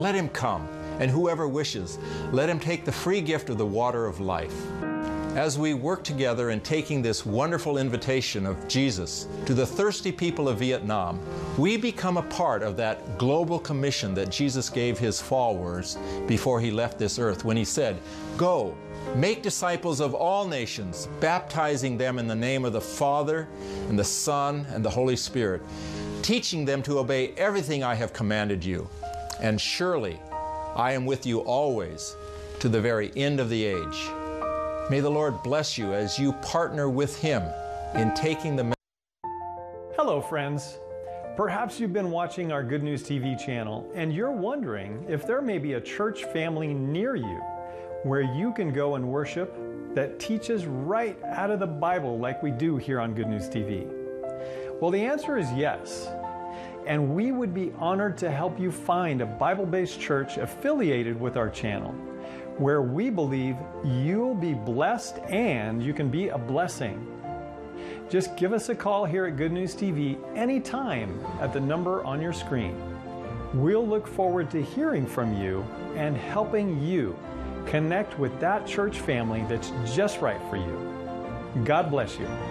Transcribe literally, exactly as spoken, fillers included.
Let him come, and whoever wishes, let him take the free gift of the water of life. As we work together in taking this wonderful invitation of Jesus to the thirsty people of Vietnam, we become a part of that global commission that Jesus gave his followers before he left this earth when he said, "Go, make disciples of all nations, baptizing them in the name of the Father and the Son and the Holy Spirit, teaching them to obey everything I have commanded you. And surely I am with you always to the very end of the age." May the Lord bless you as you partner with him in taking the message. Hello, friends. Perhaps you've been watching our Good News T V channel and you're wondering if there may be a church family near you where you can go and worship that teaches right out of the Bible like we do here on Good News T V. Well, the answer is yes. And we would be honored to help you find a Bible-based church affiliated with our channel, where we believe you'll be blessed and you can be a blessing. Just give us a call here at Good News T V anytime at the number on your screen. We'll look forward to hearing from you and helping you connect with that church family that's just right for you. God bless you.